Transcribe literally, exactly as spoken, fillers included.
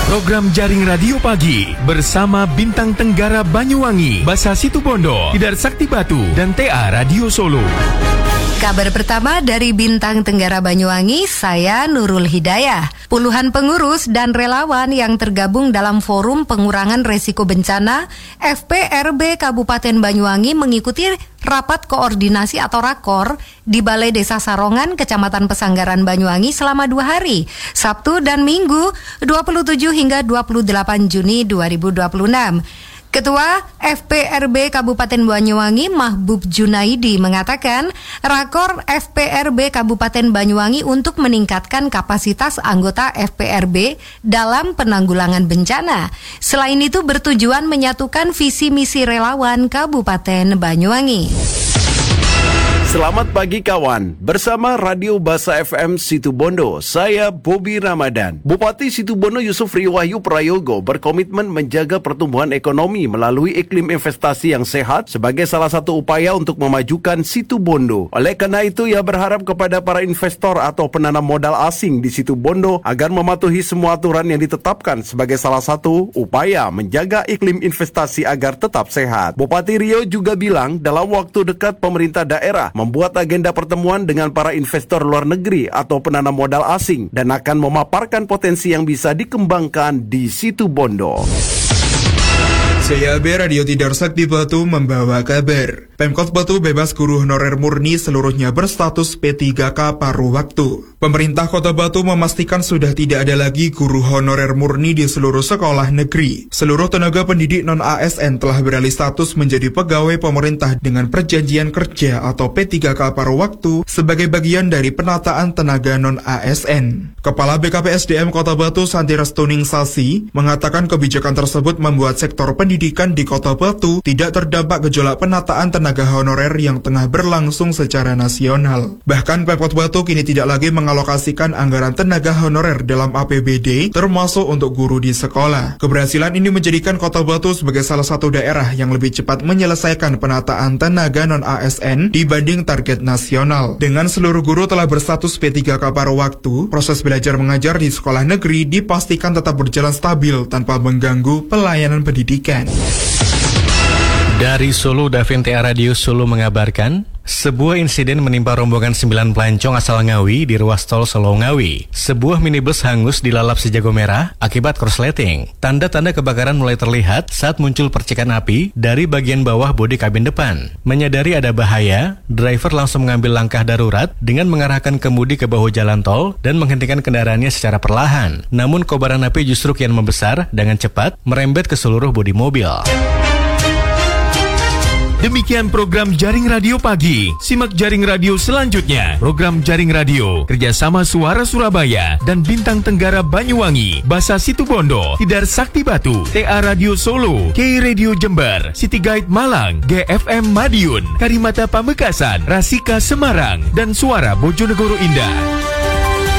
Program Jaring Radio Pagi bersama Bintang Tenggara Banyuwangi, Basa Situbondo, Tidar Sakti Batu, dan T A Radio Solo. Kabar pertama dari Bintang Tenggara Banyuwangi, saya Nurul Hidayah. Puluhan pengurus dan relawan yang tergabung dalam Forum Pengurangan Resiko Bencana F P R B Kabupaten Banyuwangi mengikuti rapat koordinasi atau rakor di Balai Desa Sarongan, Kecamatan Pesanggaran, Banyuwangi selama dua hari, Sabtu dan Minggu, dua puluh tujuh hingga dua puluh delapan Juni dua ribu dua puluh enam. Ketua F P R B Kabupaten Banyuwangi Mahbub Junaidi mengatakan rakor F P R B Kabupaten Banyuwangi untuk meningkatkan kapasitas anggota F P R B dalam penanggulangan bencana. Selain itu bertujuan menyatukan visi misi relawan Kabupaten Banyuwangi. Selamat pagi kawan, bersama Radio Basa F M Situbondo, saya Bobby Ramadan. Bupati Situbondo Yusuf Riwahyu Prayogo berkomitmen menjaga pertumbuhan ekonomi melalui iklim investasi yang sehat sebagai salah satu upaya untuk memajukan Situbondo. Oleh karena itu, ia berharap kepada para investor atau penanam modal asing di Situbondo agar mematuhi semua aturan yang ditetapkan sebagai salah satu upaya menjaga iklim investasi agar tetap sehat. Bupati Rio juga bilang dalam waktu dekat pemerintah daerah membuat agenda pertemuan dengan para investor luar negeri atau penanam modal asing dan akan memaparkan potensi yang bisa dikembangkan di Situbondo. Saya B Radio Tidar Sakti Batu membawa kabar. Pemkot Batu bebas guru honorer murni seluruhnya berstatus P tiga K paruh waktu. Pemerintah Kota Batu memastikan sudah tidak ada lagi guru honorer murni di seluruh sekolah negeri. Seluruh tenaga pendidik non-A S N telah beralih status menjadi pegawai pemerintah dengan perjanjian kerja atau P tiga K paruh waktu sebagai bagian dari penataan tenaga non-A S N. Kepala B K P S D M Kota Batu Santi Restuning Sasi mengatakan kebijakan tersebut membuat sektor pendidikan di Kota Batu tidak terdampak gejolak penataan tenaga honorer yang tengah berlangsung secara nasional. Bahkan Pemkot Batu kini tidak lagi mengalokasikan anggaran tenaga honorer dalam A P B D termasuk untuk guru di sekolah. Keberhasilan ini menjadikan Kota Batu sebagai salah satu daerah yang lebih cepat menyelesaikan penataan tenaga non-A S N dibanding target nasional. Dengan seluruh guru telah berstatus P tiga K paruh waktu, proses belajar mengajar di sekolah negeri dipastikan tetap berjalan stabil tanpa mengganggu pelayanan pendidikan. Dari Solo, Davin T A Radio Solo mengabarkan, sebuah insiden menimpa rombongan sembilan pelancong asal Ngawi di ruas tol Solo Ngawi. Sebuah minibus hangus dilalap si jago merah akibat korsleting. Tanda-tanda kebakaran mulai terlihat saat muncul percikan api dari bagian bawah bodi kabin depan. Menyadari ada bahaya, driver langsung mengambil langkah darurat dengan mengarahkan kemudi ke bahu jalan tol dan menghentikan kendaraannya secara perlahan. Namun kobaran api justru kian membesar dengan cepat merembet ke seluruh bodi mobil. Demikian program Jaring Radio Pagi. Simak Jaring Radio selanjutnya. Program Jaring Radio kerjasama Suara Surabaya dan Bintang Tenggara Banyuwangi, Basa Situbondo, Tidar Sakti Batu, T A Radio Solo, K Radio Jember, City Guide Malang, G F M Madiun, Karimata Pamekasan, Rasika Semarang, dan Suara Bojonegoro Indah.